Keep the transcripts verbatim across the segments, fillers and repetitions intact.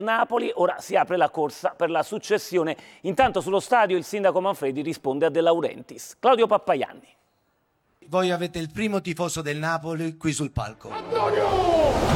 Napoli, ora si apre la corsa per la successione. Intanto sullo stadio il sindaco Manfredi risponde a De Laurentiis. Claudio Pappaianni. Voi avete il primo tifoso del Napoli qui sul palco. Antonio!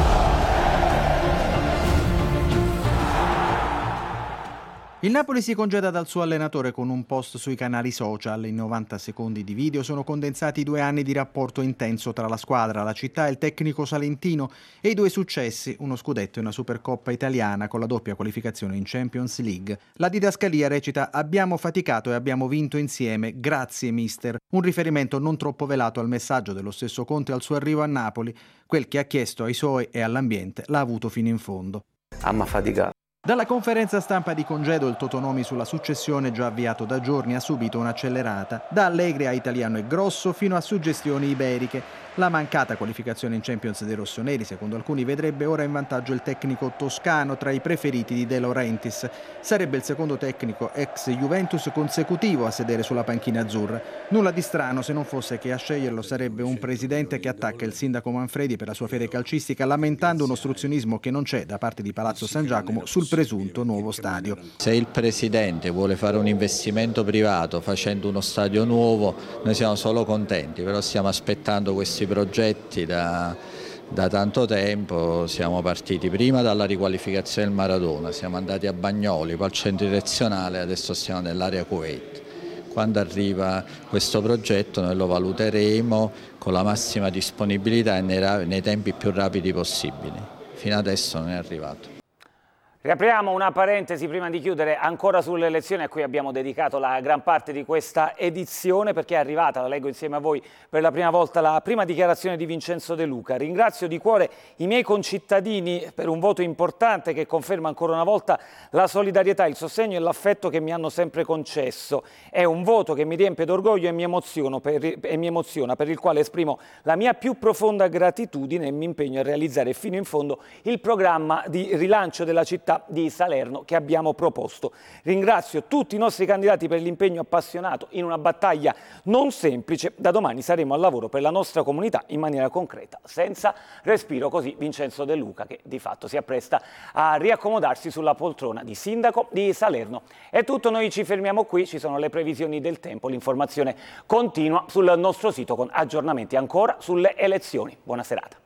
Il Napoli si congeda dal suo allenatore con un post sui canali social. In novanta secondi di video sono condensati due anni di rapporto intenso tra la squadra, la città e il tecnico salentino e i due successi, uno scudetto e una Supercoppa italiana con la doppia qualificazione in Champions League. La didascalia recita: abbiamo faticato e abbiamo vinto insieme, grazie mister. Un riferimento non troppo velato al messaggio dello stesso Conte al suo arrivo a Napoli. Quel che ha chiesto ai suoi e all'ambiente l'ha avuto fino in fondo. Amma faticato. Dalla conferenza stampa di congedo il Totonomi sulla successione già avviato da giorni ha subito un'accelerata, da Allegri a Italiano e Grosso fino a suggestioni iberiche. La mancata qualificazione in Champions dei rossoneri, secondo alcuni, vedrebbe ora in vantaggio il tecnico toscano tra i preferiti di De Laurentiis. Sarebbe il secondo tecnico ex Juventus consecutivo a sedere sulla panchina azzurra. Nulla di strano se non fosse che a sceglierlo sarebbe un presidente che attacca il sindaco Manfredi per la sua fede calcistica, lamentando un ostruzionismo che non c'è da parte di Palazzo San Giacomo sul presunto nuovo stadio. Se il presidente vuole fare un investimento privato facendo uno stadio nuovo, noi siamo solo contenti, però stiamo aspettando questi progetti da, da tanto tempo. Siamo partiti prima dalla riqualificazione del Maradona, siamo andati a Bagnoli, poi al centro direzionale, adesso siamo nell'area Kuwait. Quando arriva questo progetto noi lo valuteremo con la massima disponibilità e nei, nei tempi più rapidi possibili. Fino adesso non è arrivato. Riapriamo una parentesi prima di chiudere ancora sulle elezioni a cui abbiamo dedicato la gran parte di questa edizione, perché è arrivata, la leggo insieme a voi per la prima volta, la prima dichiarazione di Vincenzo De Luca. Ringrazio di cuore i miei concittadini per un voto importante che conferma ancora una volta la solidarietà, il sostegno e l'affetto che mi hanno sempre concesso. È un voto che mi riempie d'orgoglio e mi emoziono per, e mi emoziona, per il quale esprimo la mia più profonda gratitudine e mi impegno a realizzare fino in fondo il programma di rilancio della città di Salerno che abbiamo proposto. Ringrazio tutti i nostri candidati per l'impegno appassionato in una battaglia non semplice. Da domani saremo al lavoro per la nostra comunità in maniera concreta, senza respiro. Così Vincenzo De Luca, che di fatto si appresta a riaccomodarsi sulla poltrona di sindaco di Salerno. È tutto, noi ci fermiamo qui, ci sono le previsioni del tempo, l'informazione continua sul nostro sito con aggiornamenti ancora sulle elezioni. Buona serata.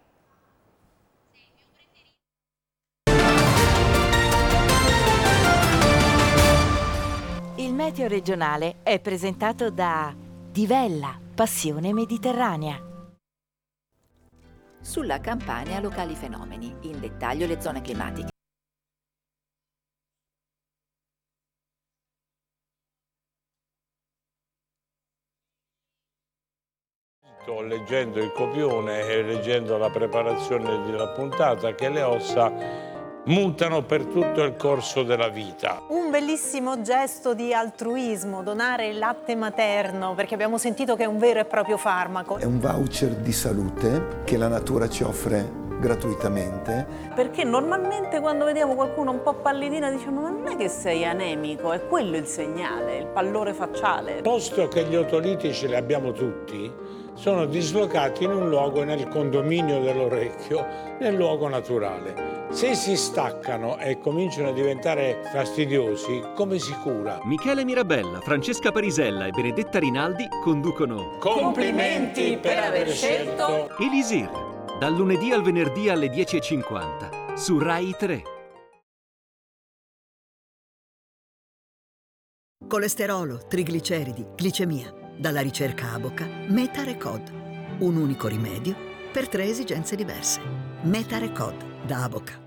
Il meteo regionale è presentato da Divella, passione mediterranea. Sulla Campania locali fenomeni, in dettaglio le zone climatiche. Sto leggendo il copione e leggendo la preparazione della puntata che le ossa mutano per tutto il corso della vita. Un bellissimo gesto di altruismo, donare il latte materno, perché abbiamo sentito che è un vero e proprio farmaco. È un voucher di salute che la natura ci offre gratuitamente. Perché normalmente quando vediamo qualcuno un po' pallidina diciamo ma non è che sei anemico, è quello il segnale, il pallore facciale. Posto che gli otolitici li abbiamo tutti, sono dislocati in un luogo nel condominio dell'orecchio, nel luogo naturale. Se si staccano e cominciano a diventare fastidiosi, come si cura? Michele Mirabella, Francesca Parisella e Benedetta Rinaldi conducono Complimenti per aver scelto Elisir, dal lunedì al venerdì alle dieci e cinquanta su Rai tre. Colesterolo, trigliceridi, glicemia. Dalla ricerca Aboca, Metarecod. Un unico rimedio per tre esigenze diverse. Metarecod da Aboca.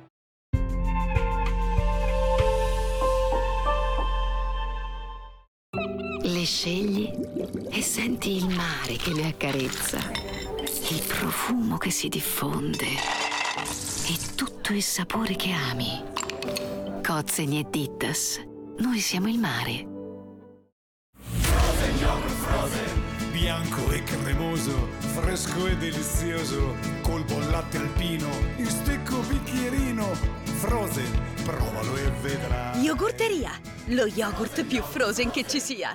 Le scegli e senti il mare che le accarezza, il profumo che si diffonde e tutto il sapore che ami. Cozzeni e Dittas. Noi siamo il mare. Frozen yogurt Frozen, bianco e cremoso, fresco e delizioso, col buon latte alpino, in stecco bicchierino. Frozen, provalo e vedrai. Yogurteria, lo yogurt più Frozen che ci sia.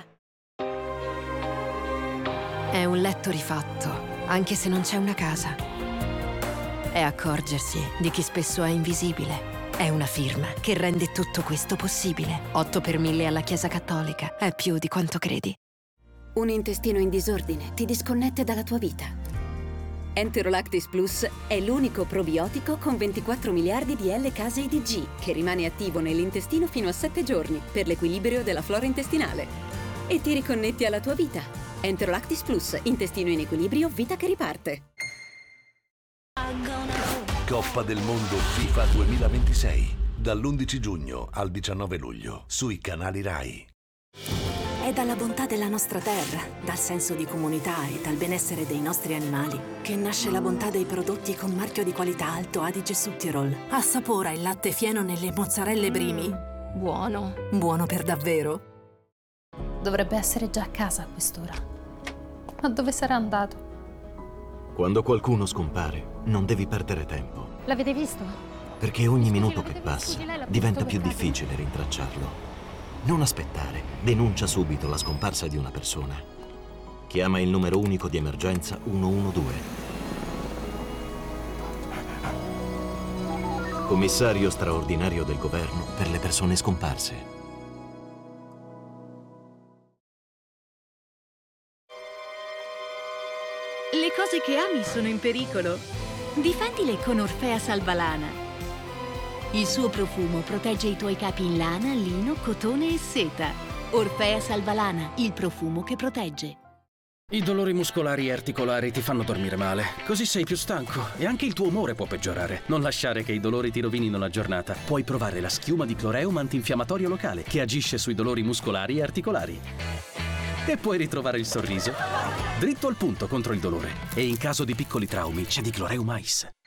È un letto rifatto, anche se non c'è una casa. È accorgersi di chi spesso è invisibile. è una firma che rende tutto questo possibile. otto per mille alla Chiesa Cattolica. È più di quanto credi. Un intestino in disordine ti disconnette dalla tua vita. Enterolactis Plus è l'unico probiotico con ventiquattro miliardi di L-case I D G che rimane attivo nell'intestino fino a sette giorni per l'equilibrio della flora intestinale. E ti riconnetti alla tua vita. Enterolactis Plus, intestino in equilibrio, vita che riparte. Coppa del Mondo FIFA duemilaventisei, dall'undici giugno al diciannove luglio, sui canali Rai. È dalla bontà della nostra terra, dal senso di comunità e dal benessere dei nostri animali che nasce la bontà dei prodotti con marchio di qualità Alto Adige Südtirol. Assapora il latte fieno nelle mozzarelle Brimi. Mm, buono. Buono per davvero. Dovrebbe essere già a casa a quest'ora. Ma dove sarà andato? Quando qualcuno scompare, non devi perdere tempo. L'avete visto? Perché ogni minuto che passa diventa più difficile rintracciarlo. Non aspettare, denuncia subito la scomparsa di una persona. Chiama il numero unico di emergenza uno uno due. Commissario straordinario del governo per le persone scomparse. Le cose che ami sono in pericolo. Difendile con Orfea Salvalana. Il suo profumo protegge i tuoi capi in lana, lino, cotone e seta. Orfea Salvalana, il profumo che protegge. I dolori muscolari e articolari ti fanno dormire male, così sei più stanco e anche il tuo umore può peggiorare. Non lasciare che i dolori ti rovinino la giornata. Puoi provare la schiuma di Cloreum antinfiammatorio locale che agisce sui dolori muscolari e articolari. E puoi ritrovare il sorriso dritto al punto contro il dolore. E in caso di piccoli traumi c'è di Cloreum Ice.